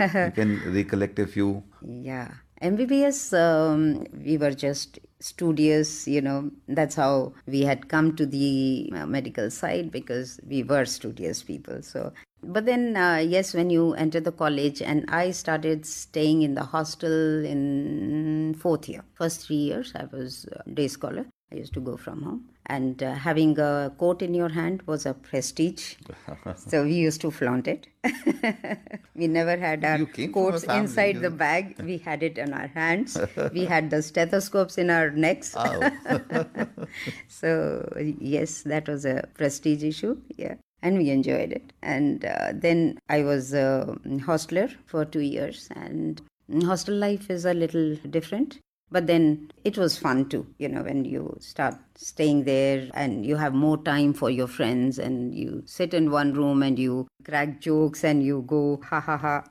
You can recollect a few. Yeah. MBBS, we were just studious, that's how we had come to the medical side, because we were studious people. So, but then, yes, when you enter the college, and I started staying in the hostel in fourth year. First 3 years, I was a day scholar. I used to go from home. And having a coat in your hand was a prestige. So we used to flaunt it. We never had our You came from a coats family, inside the isn't it? bag. We had it in our hands. We had the stethoscopes in our necks. Oh. So, yes, that was a prestige issue. Yeah. And we enjoyed it. And then I was a hostler for 2 years. And hostel life is a little different. But then it was fun too, when you start staying there and you have more time for your friends and you sit in one room and you crack jokes and you go ha ha ha.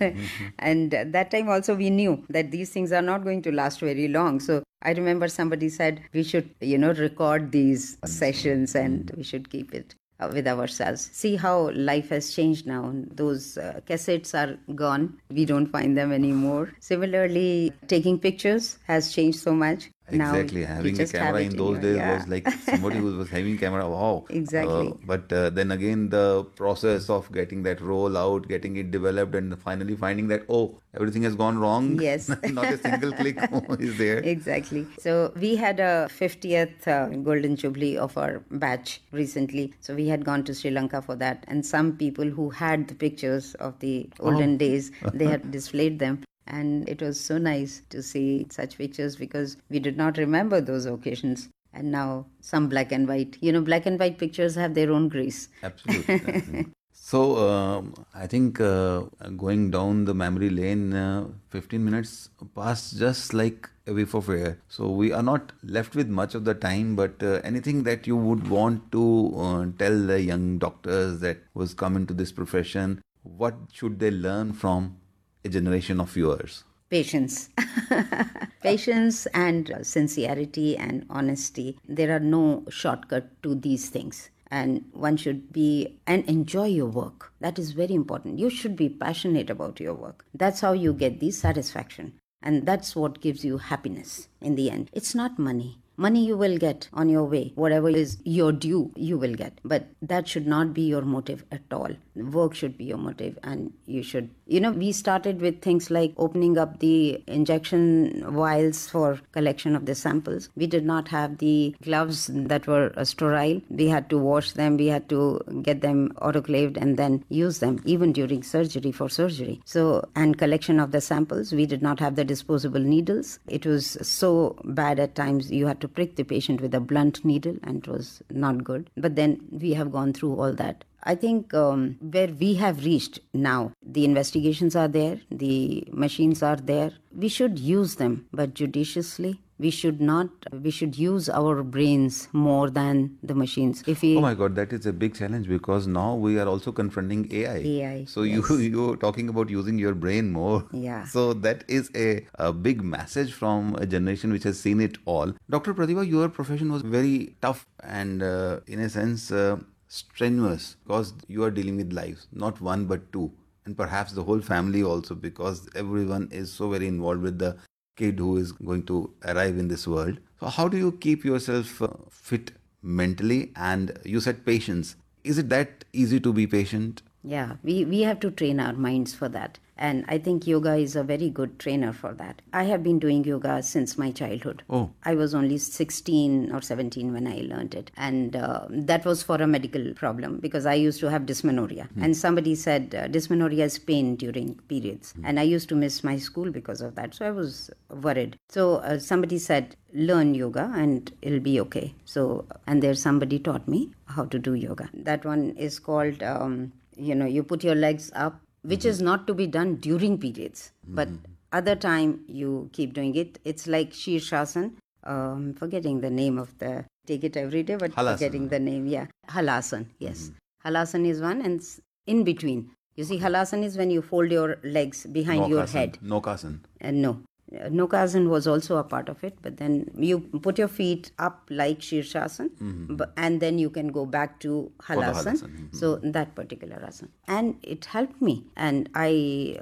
And that time also we knew that these things are not going to last very long. So I remember somebody said we should, record these sessions and we should keep it with ourselves. See how life has changed now. Those cassettes are gone. We don't find them anymore. Similarly, taking pictures has changed so much. Exactly. Now, Having a camera in those days was like somebody who was having camera. Wow. Exactly. But then again, the process of getting that roll out, getting it developed, and finally finding that, oh, everything has gone wrong. Yes. Not a single click is there. Exactly. So we had a 50th Golden Jubilee of our batch recently. So we had gone to Sri Lanka for that. And some people who had the pictures of the olden days, they had displayed them. And it was so nice to see such pictures because we did not remember those occasions. And now some black and white. Black and white pictures have their own grace. Absolutely. So, I think going down the memory lane, 15 minutes passed just like a whiff of air. So, we are not left with much of the time, but anything that you would want to tell the young doctors that was come into this profession, what should they learn from a generation of yours? Patience. Patience and sincerity and honesty. There are no shortcut to these things. And one should be and enjoy your work. That is very important. You should be passionate about your work. That's how you get the satisfaction. And that's what gives you happiness in the end. It's not money. Money you will get on your way. Whatever is your due, you will get. But that should not be your motive at all. Work should be your motive. And you should, we started with things like opening up the injection vials for collection of the samples. We did not have the gloves that were sterile. We had to wash them. We had to get them autoclaved and then use them, even during surgery for surgery. So, and collection of the samples, we did not have the disposable needles. It was so bad at times. You had to prick the patient with a blunt needle and it was not good. But then we have gone through all that. I think where we have reached now, the investigations are there, the machines are there. We should use them, but judiciously. We should use our brains more than the machines. Oh my God, that is a big challenge because now we are also confronting AI. AI. So yes. you're talking about using your brain more. Yeah. So that is a big message from a generation which has seen it all. Dr. Pratibha, your profession was very tough and in a sense strenuous because you are dealing with lives, not one but two. And perhaps the whole family also because everyone is so very involved with the kid who is going to arrive in this world. So how do you keep yourself fit mentally? And you said patience. Is it that easy to be patient? Yeah, we have to train our minds for that. And I think yoga is a very good trainer for that. I have been doing yoga since my childhood. Oh. I was only 16 or 17 when I learned it. And that was for a medical problem because I used to have dysmenorrhea. And somebody said dysmenorrhea is pain during periods. And I used to miss my school because of that. So I was worried. So somebody said, learn yoga and it'll be okay. So, and there somebody taught me how to do yoga. That one is called, you put your legs up, which is not to be done during periods. But other time you keep doing it. It's like Shirshasana. Forgetting the name of the, take it every day, but Halasana. Forgetting the name. Yeah. Halasana. Yes. Halasana is one and in between. You see, Halasana is when you fold your legs behind your head. Nokasan. No. Nokasan was also a part of it, but then you put your feet up like Shirshasana, and then you can go back to Halasana. So that particular asana. And it helped me. And I